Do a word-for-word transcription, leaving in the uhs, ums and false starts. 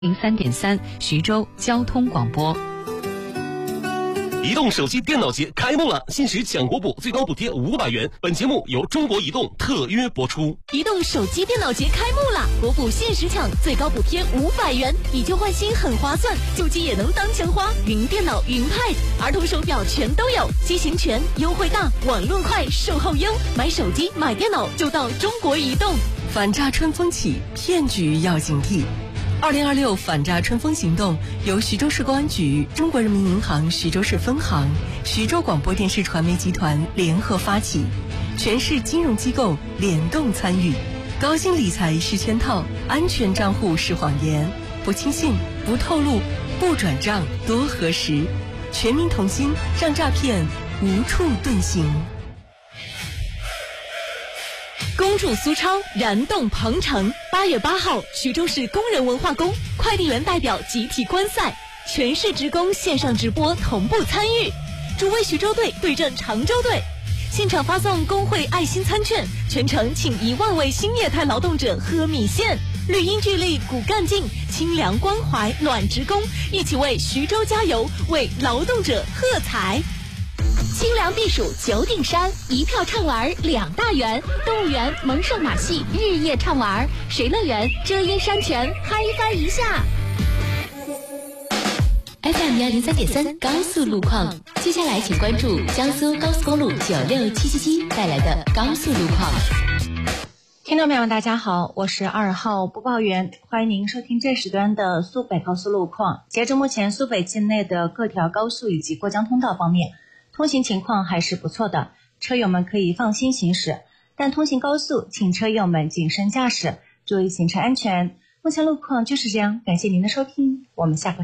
零三点三徐州交通广播。 移动手机电脑节开幕了，限时抢国补，最高补贴五百元。本节目由中国移动特约播出。 移动手机电脑节开幕了，国补限时抢，最高补贴五百元，以旧换新很划算，旧机也能当钱花。云电脑、云 Pad、儿童手表全都有，机型全，优惠大，网络快，售后优。买手机、买电脑就到中国移动。 反诈春风起，骗局要警惕。二零二六反诈春风行动由徐州市公安局、中国人民银行徐州市分行、徐州广播电视传媒集团联合发起，全市金融机构联动参与。高薪理财是圈套，安全账户是谎言，不轻信、不透露、不转账，多核实。全民同心，让诈骗无处遁形。 恭祝苏超燃动鹏程！八月八号，徐州市工人文化宫快递员代表集体观赛，全市职工线上直播同步参与，主为徐州队对阵常州队。现场发送工会爱心餐券，全程请一万位新业态劳动者喝米线。绿荫聚力，骨干劲，清凉关怀暖职工，一起为徐州加油，为劳动者喝彩。 清凉避暑九鼎山，一票畅玩两大园，动物园萌兽马戏日夜畅玩，水乐园遮阴山泉嗨翻一下。F M 幺零三点三高速路况，接下来请关注江苏高速公路九六七七七带来的高速路况。 听众朋友们，大家好，我是二号播报员，欢迎您收听这时段的苏北高速路况。截至目前，苏北境内的各条高速以及过江通道方面，通行情况还是不错的，车友们可以放心行驶，但通行高速，请车友们谨慎驾驶，注意行车安全。目前路况就是这样，感谢您的收听，我们下个